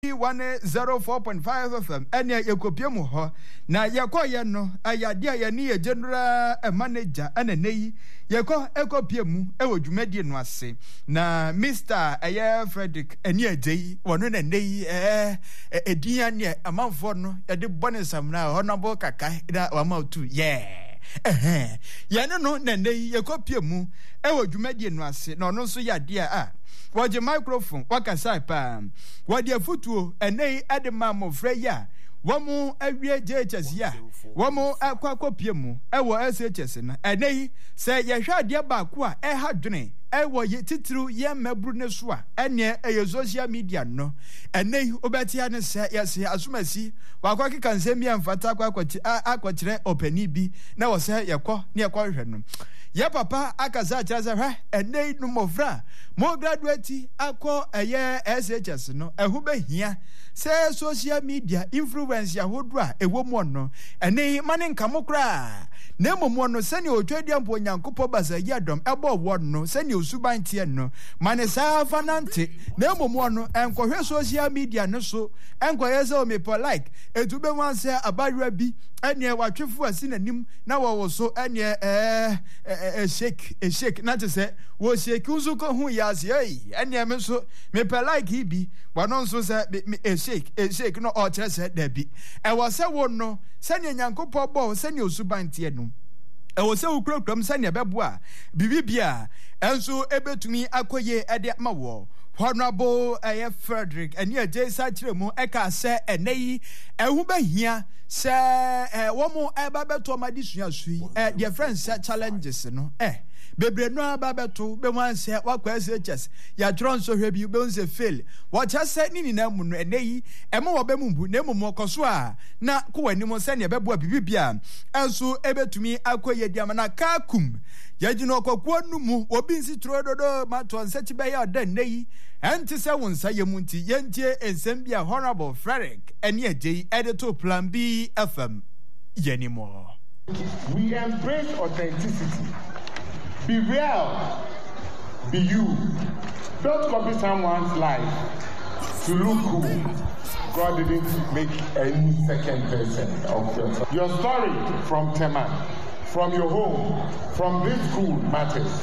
104.5 FM ene yekopie mu ho na yekoye no ayade ayane ye general manager anenei yeko ekopie mu ewodwumadi no ase na Mr. Frederick eni agei wono na nei edian ne amanfo no yade bonesam na honorable kaka da wamautu yane no na nei yekopie mu ewodwumadi no ase na ono so yade a waje microphone wakasai pa wadi afutuo enei adema mofre ya wamu awie JHS ya wamu akwakopie mu ewo SHS na enei se yehwa de ba ko a ehadwene ewo ye titru ye mabru ne so a ene eye social media no enei obetia ne se yese asumasi wakwakeka nsemi amfata akwakire opani bi na wo se yekọ ne yekọ hwe no ya papa akaza chaza hwa enei no mofra mo graduate akọ eye SHS no ehu behia se social media influence ya hodra ewo mu no enei mane nkamokra na momo no sene otwadi ampo nyankopo basa yadom ebo wo no sene osuban tie no mane sa fanante na momo no enkohwe social media no so enkoye se o me po like etube wanse abadwa bi ene watwefu asinanim na wo so ene shake na te se wo shake uzu ko hu yase ene me so me pe like ibi wono so se shake no o kire se da bi e wo se wo no sene nyankopo bo sene osuban tie no e wo se ukrokom sene bebo a bibibia enso ebetumi akoye ede ma wo Honorable Frederick eni eje sa kire mu eka se eneyi ehu behia se womo eba beto amadisua sui the friends challenges no bebre no aba beto be wan se wakwa SHS ya tron so hwe bi be unse fail what just say ni na mu no eneyi emo wo be mu bu na mu koso a na ko wani mo se ne bebo bibibia enso ebetumi akoye diama na kakum yagino okwakuo numu obi nsi trododo mato nsechi be ya da neyi enti se wonsa yemunti yentie ensem bia Honorable Frederick eni agei editor Plan B FM yenimo. We embrace authenticity. Be real. Be you. Don't copy someone's life to look cool. God didn't make any second person of yourself. Your story from Tema, from your home, from this school matters.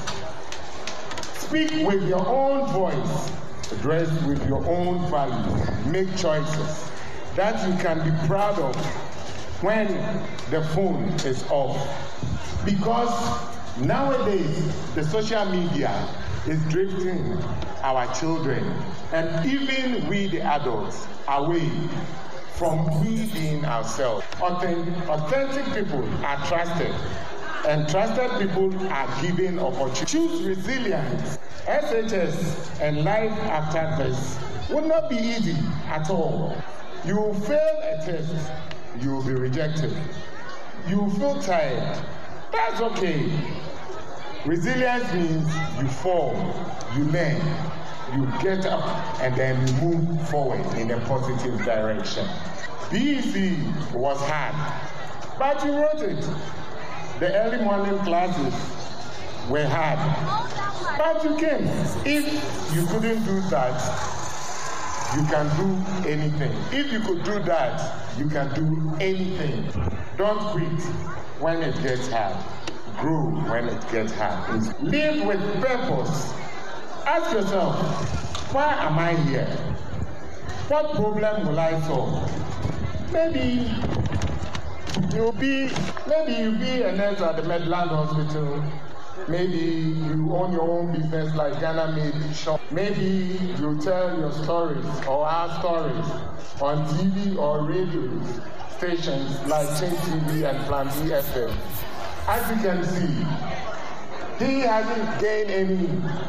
Speak with your own voice. Dress with your own values. Make choices that you can be proud of when the phone is off. Because nowadays, the social media is drifting our children and even we the adults away from we being ourselves. Authentic people are trusted, and trusted people are given opportunity. Choose resilience. SHS and life after this will not be easy at all. You will fail a test, you will be rejected. You will feel tired. That's okay. Resilience means you fall, you learn, you get up, and then you move forward in a positive direction. BEC was hard, but you wrote it. The early morning classes were hard, but you came. If you couldn't do that, you can do anything. If you could do that, you can do anything. Don't quit when it gets hard. Grow when it gets hard. Live with purpose. Ask yourself, why am I here? What problem will I solve? Maybe you'll be a nurse at the Medland Hospital. Maybe you own your own business like Ghana Made Shop. Maybe you tell your stories or our stories on TV or radio stations like Chain TV and Plan B FM. As you can see, he hasn't gained any,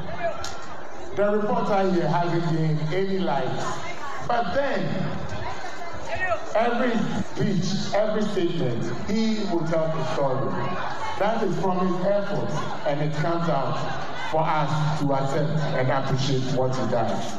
the reporter here hasn't gained any likes. But then, every speech, every statement, he will tell the story. That is from his efforts, and it comes out for us to accept and appreciate what he does.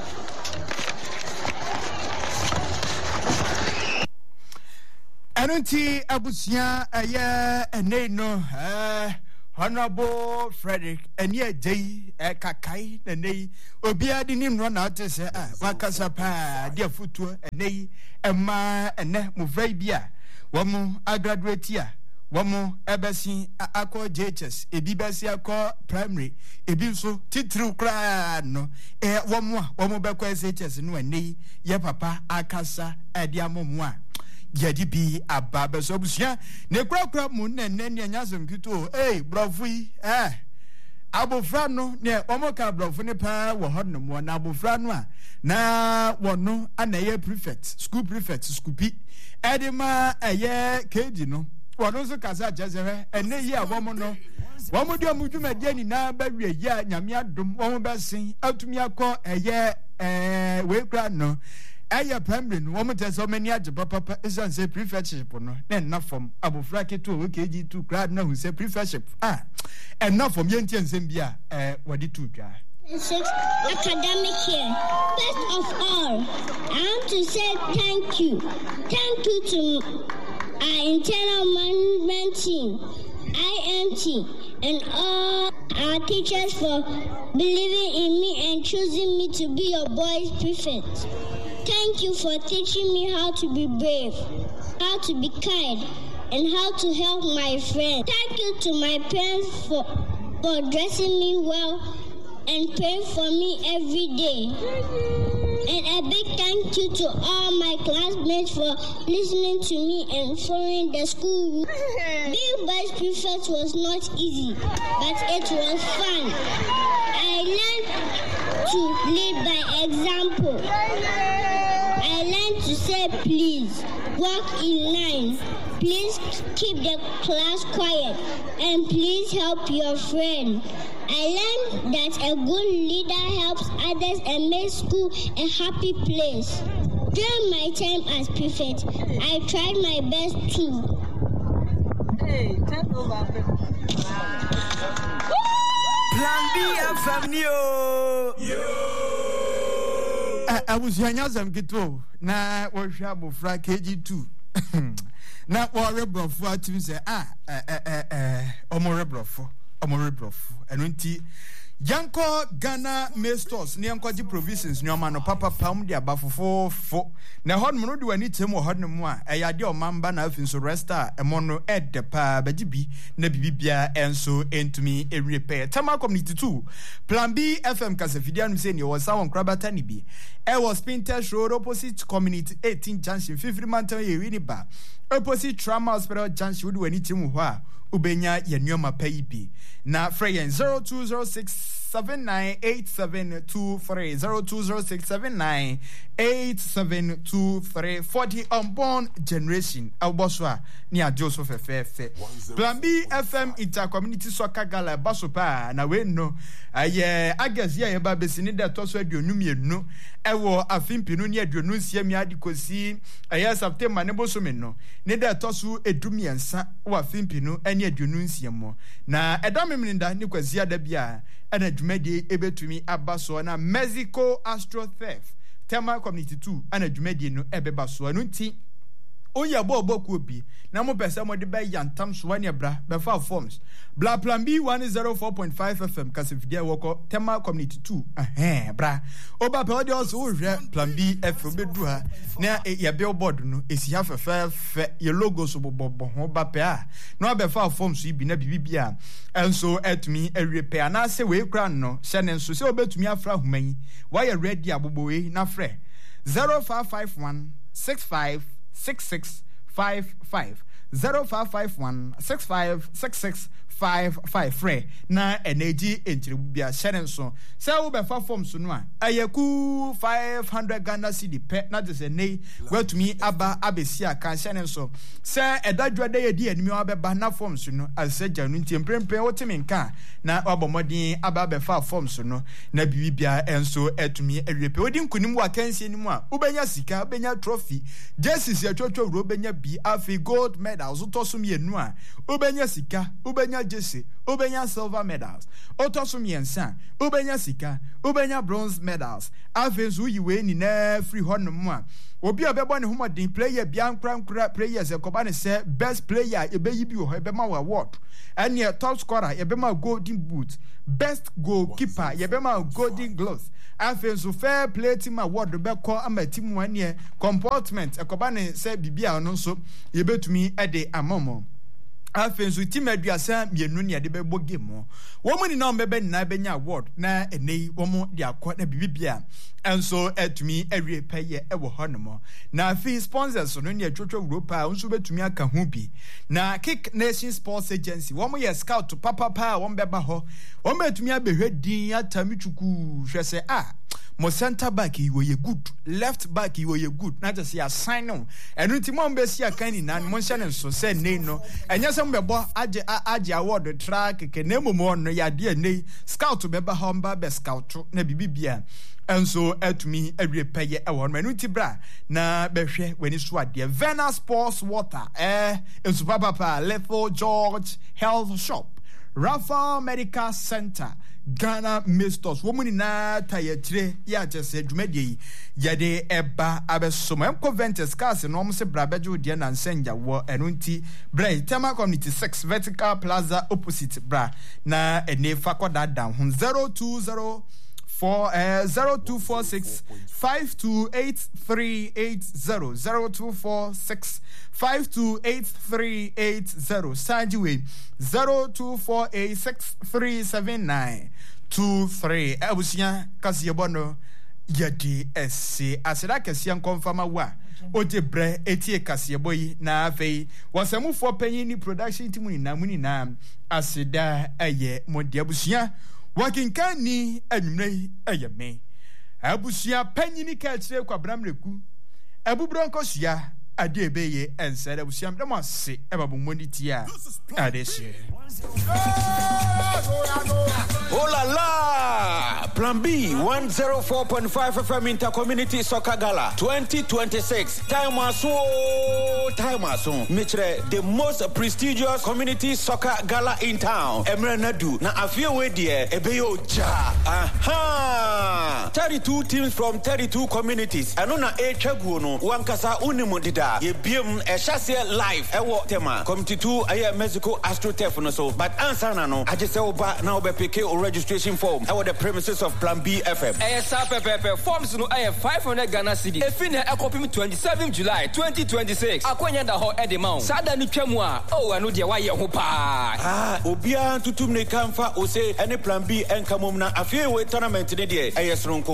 Anunti abusia eye ene no Honorable Frederick Enya J Kakai Nene Obia didn't run out to say Wakasapa dear futu ene Emma ene Muvrebia Wamu a graduate here Wamu ebesi akọ JHS ebibesi akọ primary ebinso titru kra no wamu bekọ SHS no ene ye papa akasa edi amomu a yedi bi ababa so busia ne kra mu ne nyazem kito brofu yi abofra no ne omoka brofu ne pa wo hodno mo na abofra no a na wono anaye prefect school pi edima eye keji no wono so kasa jezere ene yi abomo no womo de omudwuma de ni na ba wie ya nyame adom womo besin atumi akọ eye we kra no aya primary no womo tese omani age papa isan say prefectship no na form abofra keto KG2 grad na hu say prefectship and na form yenti ensem bia wadi tu dwa 6 academic year. First of all, I want to say thank you. Thank you to our internal management team, IMT, and all our teachers for believing in me and choosing me to be your boys' prefect. Thank you for teaching me how to be brave, how to be kind, and how to help my friends. Thank you to my parents for dressing me well and praying for me every day. And a big thank you to all my classmates for listening to me and following the school rules. Being vice prefect was not easy, but it was fun. I learned to lead by example. I learned to say please, walk in line, please keep the class quiet, and please help your friend. I learned that a good leader helps others and makes school a happy place. During my time as prefect, I tried my best too. Hey, turn over. Plan B FM I was yanyazam gito na wohwa bofra KG2 na wore brofo atim say omorebrofo enunti yanko Ghana Masters ne yanko di provisions ne oma no papa pam de abafofo na hodmo no de wani tem wo hodno mu a eyade omamba na afin so resta emono edpa bagibi na bibibia enso entumi repair tama community 2 plan B FM kasafidia no se ne wo sawon krabata ni bi e was Pinterest Road opposite community 18 junction 50 mountain ye wini ba opposite Trauma Hospital junction wo de wani tem ho a ubenya yenuoma paibi na freyen 0206798723 0206798723 for the unborn generation awboswa ni ajoso fefefe plan B FM intercommunity soccer gala basopa na we no aye agazia ye ba besini da toso aduonum yenu ewo afimpinu ni aduonu nsia mi adikosi aye September ne bosome no ne da toso edumiensa wo afimpinu eni aduonu nsia mo na edamemninda ni kwazia da bia ana dwumadi ebetumi abaso na Mexico Astro Theft tema community 2 ana dwumadi no ebeba so no nti oya boku obi na mo pese mo de ba yantam so wane bra be fa forms bla plan B 104.5 FM kasefidia woko tema community 2 bra oba pe odi also wo hwe plan B FM bedu ha na ya billboard no esi ha fe ye logo so bobo ho ba pe a no be fa forms yi bi na bibia enso etumi repair na se we kra no hye ne nso se obetumi afra human why ready abobowe na frɛ 0551 65 6655 0551 656655 frɛ na energy entiribia hyɛne nso sɛ wo bɛfa form so no a ayaku 500 Ghana cedi pɛ na de sɛ nei watumi aba abesi aka hyɛne nso sɛ ɛdadwa da yɛ di animi wabɛba na form so no asɛ gya no nti mprempren wotemi nka na wabɔmɔden aba bɛfa form so no na bibia enso etumi awiepɛ odi nkunim wa kansie ni mu a wobɛnya sika wobɛnya trophy jerseys atwotwo wuro wobɛnya bi afi gold medal so tosom yenu a wobɛnya sika wobɛnya jesse ubenya silver medals otosom yensa ubenya sika ubenya bronze medals afenso yiwe ni na free honom a obi obebo ne homodin player biankra players ekoba ne say best player ebeyi bi ho ebema award ene top scorer ebema golden boot best goalkeeper ebema golden gloves afenso fair play team award beko ama team wane comportment ekoba ne say bibia no so yebetumi ede amomo afenso team aduasa mienu ne de bebo game wo mu ni na mbebe na benya award na enei wo mu de akọ na bibia enso etumi awie peye ewo honomo na fi sponsors no ne atwotwo Europa unso betumi aka ho bi na Kick Nation Sports Agency wo mu ye scout papa wo mbeba ho wo betumi abehwe din atamitwuku hwese mo center back you ye good, left back you ye good. Na just ya sign no. Enu ti mo mbesi aka ni na mo nhyɛ ne so sɛ nei no. Enya sɛ mo bɛbɔ age award track ke na mo no ya de nei scout bɛba ha mba be scout na bibibia. Enso etumi awie peye e won enu ti bra na behwe wani so ade Vena Sports Water enso papa Lethal George Health Shop Rafa Medical Center Ghana Mistos womuni na tayetire ya jese dwumadi yade eba abesom Conventus cars no mo se brabeju de na nsenja wo enunti bra Tema Community 6 Vertical Plaza opposite bra na ene fakoda down 020 0246 528380 0246 528380 Sanjiwe 0248637923 Abusia kasiyebono yadi ese asira kasiya konfama wa oje bre etie kasiyeboyi na afei wasamufo panyin ni production team ni na asida eye modi abusia wakinkani anwumre ayame abusia panyini ka kire kwa bramreku abubronko sia ade ebeye ensere abusia mdemo ase ebabomoni tia adese Oh la la! Plan B 104.5 FM Intercommunity Soccer Gala 2026. Time aso. Mitre the most prestigious community soccer gala in town. Emre Nadu na afie we die ebeyo ja. Aha! 32 teams from 32 communities. Ano na etwaguo no wankasa unimu dida. Ye biem ehase live ewo tema. Committee 2 aye Mexico AstroTurf no so. But answer na no agese oba na obepeke o registration form ewo the premises of Plan B FM. SAPPP forms no aye 500 Ghana cedi. Efi na ekopim 27 July 2026. Akwanya da ho edema. Sada ni twamu a o anu de waye ho pa. Obia tutum ne kamfa o se ene Plan B enkamom na afie we tournament ne de aye